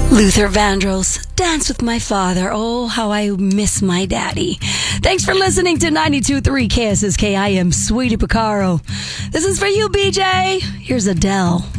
Luther Vandross, Dance with My Father. Oh, how I miss my daddy. Thanks for listening to 92.3 KSSK. I am Sweetie Picaro. This is for you, BJ. Here's Adele.